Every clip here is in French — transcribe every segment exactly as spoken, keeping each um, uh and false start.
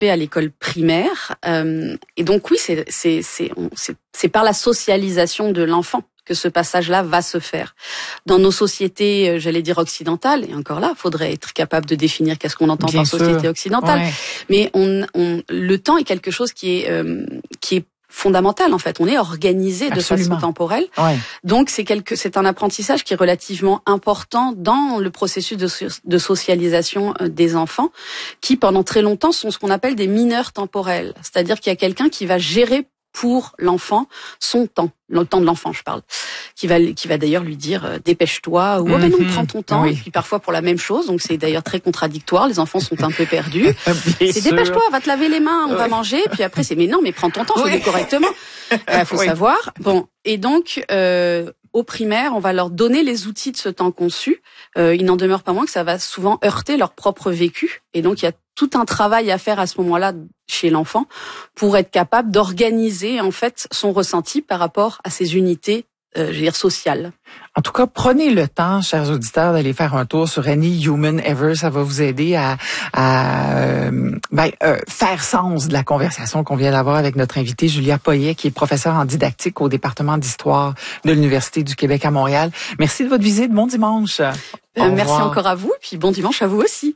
à l'école primaire. Euh, et donc oui, c'est c'est c'est on, c'est c'est par la socialisation de l'enfant que ce passage-là va se faire. Dans nos sociétés, j'allais dire occidentales, et encore là, il faudrait être capable de définir qu'est-ce qu'on entend Bien par sûr. société occidentale. Ouais. Mais on, on, le temps est quelque chose qui est euh, qui est fondamental en fait. On est organisé de Absolument. façon temporelle. Ouais. Donc c'est quelque, c'est un apprentissage qui est relativement important dans le processus de, de socialisation des enfants, qui pendant très longtemps sont ce qu'on appelle des mineurs temporels. C'est-à-dire qu'il y a quelqu'un qui va gérer pour l'enfant son temps, le temps de l'enfant je parle, qui va qui va d'ailleurs lui dire euh, dépêche-toi ou oh ben non Mm-hmm. prends ton temps, Oui. et puis parfois pour la même chose, donc c'est d'ailleurs très contradictoire, les enfants sont un peu perdus. Bien C'est sûr. dépêche-toi, va te laver les mains, on Oui. va manger, puis après c'est mais non mais prends ton temps, fais-le Oui. correctement. Il faut Oui. savoir. Bon, et donc euh, au primaire, on va leur donner les outils de ce temps conçu. Euh, il n'en demeure pas moins que ça va souvent heurter leur propre vécu. Et donc, il y a tout un travail à faire à ce moment-là chez l'enfant pour être capable d'organiser, en fait, son ressenti par rapport à ces unités, euh, je veux dire, sociales. En tout cas, prenez le temps, chers auditeurs, d'aller faire un tour sur Any Human Ever. Ça va vous aider à, à euh, ben, euh, faire sens de la conversation qu'on vient d'avoir avec notre invitée, Julia Poyet, qui est professeure en didactique au département d'histoire de l'Université du Québec à Montréal. Merci de votre visite. Bon dimanche. Euh, merci encore à vous, puis bon dimanche à vous aussi.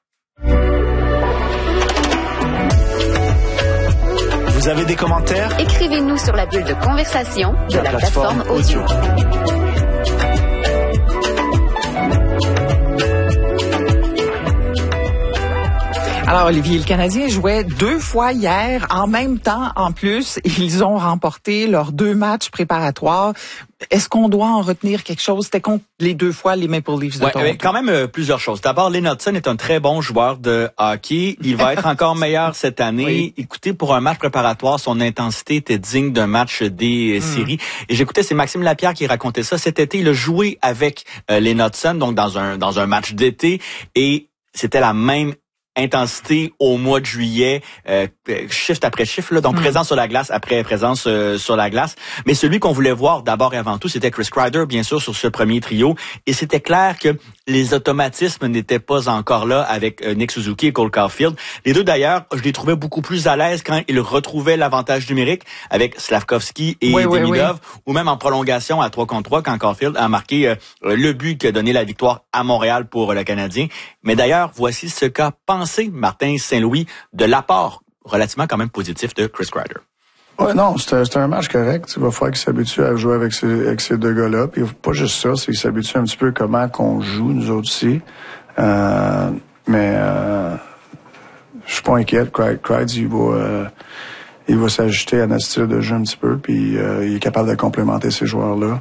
Vous avez des commentaires? Écrivez-nous sur la bulle de conversation de la, la plateforme audio. Alors, Olivier, le Canadien jouait deux fois hier. En même temps, en plus, ils ont remporté leurs deux matchs préparatoires. Est-ce qu'on doit en retenir quelque chose? C'était contre les deux fois les Maple Leafs de ouais, Toronto. Quand même euh, plusieurs choses. D'abord, Lynn Hudson est un très bon joueur de hockey. Il va être encore meilleur cette année. Oui. Écoutez, pour un match préparatoire, son intensité était digne d'un match des mm. séries. Et j'écoutais, c'est Maxime Lapierre qui racontait ça. Cet été, il a joué avec euh, Lynn Hudson, donc dans un dans un match d'été, et c'était la même intensité au mois de juillet, euh, shift après shift, là, donc mmh. présence sur la glace après présence euh, sur la glace. Mais celui qu'on voulait voir d'abord et avant tout, c'était Chris Kreider, bien sûr, sur ce premier trio. Et c'était clair que les automatismes n'étaient pas encore là avec euh, Nick Suzuki et Cole Caulfield. Les deux, d'ailleurs, je les trouvais beaucoup plus à l'aise quand ils retrouvaient l'avantage numérique avec Slavkovski et oui, Demidov, oui, oui. ou même en prolongation à trois contre trois quand Caulfield a marqué euh, le but qui a donné la victoire à Montréal pour euh, le Canadien. Mais d'ailleurs, voici ce qu'a pensé Martin Saint-Louis de l'apport relativement quand même positif de Chris Kreider. Ouais, non, c'était, c'était un match correct. Il va falloir qu'il s'habitue à jouer avec ces, avec ces deux gars-là. Puis pas juste ça, c'est qu'il s'habitue un petit peu comment qu'on joue, nous autres aussi. Euh, mais euh, je suis pas inquiet. Craig, Craig il va, euh, il va s'ajuster à notre style de jeu un petit peu. Puis euh, il est capable de complémenter ces joueurs-là.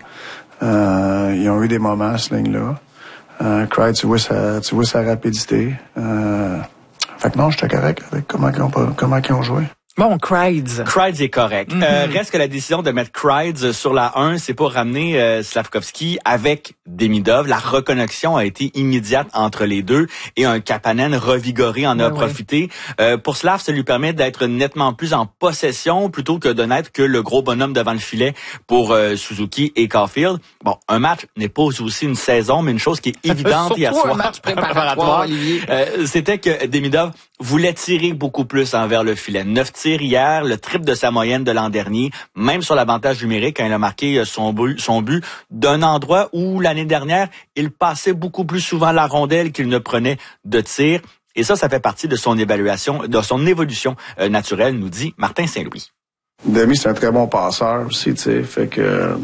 Euh, ils ont eu des moments, ce ligne-là. Euh, Craig, tu vois sa, tu vois sa rapidité. Euh, Fait que non, j'étais correct avec comment ils ont, comment ils ont joué. Bon, Kreids. Kreids est correct. Mm-hmm. Euh, reste que la décision de mettre Kreids sur la un, c'est pour ramener euh, Slavkovski avec Demidov. La reconnexion a été immédiate entre les deux et un Kapanen revigoré en a ouais, profité. Ouais. Euh, pour Slav, ça lui permet d'être nettement plus en possession plutôt que de n'être que le gros bonhomme devant le filet pour euh, Suzuki et Caulfield. Bon, un match n'est pas aussi une saison, mais une chose qui est évidente hier soir. Un match préparatoire, Olivier. Euh, c'était que Demidov voulait tirer beaucoup plus envers le filet. Neuf tirs hier, le triple de sa moyenne de l'an dernier, même sur l'avantage numérique quand il a marqué son but, son but d'un endroit où l'année dernière, il passait beaucoup plus souvent la rondelle qu'il ne prenait de tir. Et ça, ça fait partie de son évaluation, de son évolution euh, naturelle, nous dit Martin Saint-Louis. Demi, c'est un très bon passeur aussi, tu sais, fait que euh,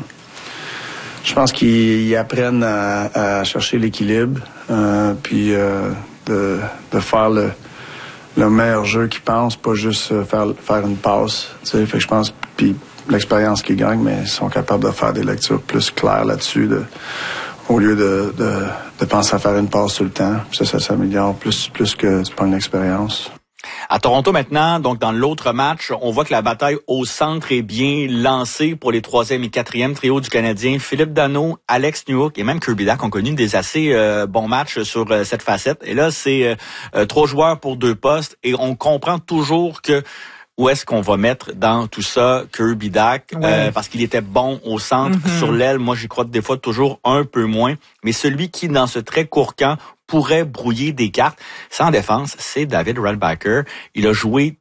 je pense qu'ils apprennent à, à chercher l'équilibre, euh, puis euh, de, de faire le le meilleur jeu qu'ils pensent, pas juste faire faire une passe. Tu sais, fait que je pense, puis l'expérience qu'ils gagnent, mais ils sont capables de faire des lectures plus claires là-dessus, de, au lieu de, de, de penser à faire une passe tout le temps. Ça, ça s'améliore plus, plus que tu prends une expérience. À Toronto maintenant, donc dans l'autre match, on voit que la bataille au centre est bien lancée pour les troisième et quatrième trio du Canadien. Philippe Danault, Alex Newhook et même Kirby Dach ont connu des assez euh, bons matchs sur euh, cette facette. Et là, c'est euh, trois joueurs pour deux postes et on comprend toujours que où est-ce qu'on va mettre dans tout ça Kirby Dach, ouais. euh, parce qu'il était bon au centre, mm-hmm. sur l'aile, moi j'y crois des fois toujours un peu moins, mais celui qui dans ce très court camp pourrait brouiller des cartes. Sans défense, c'est David Radbacher. Il a joué